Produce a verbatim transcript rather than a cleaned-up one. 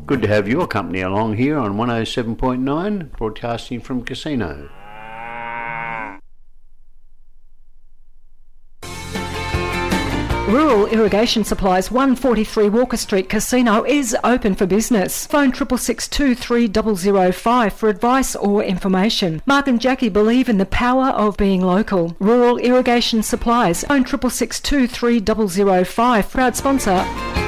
Good to have your company along here on one oh seven point nine, broadcasting from Casino. Rural Irrigation Supplies, one forty-three Walker Street, Casino, is open for business. Phone six six six two three zero zero five for advice or information. Mark and Jackie believe in the power of being local. Rural Irrigation Supplies, phone six six six two three zero zero five. Proud sponsor.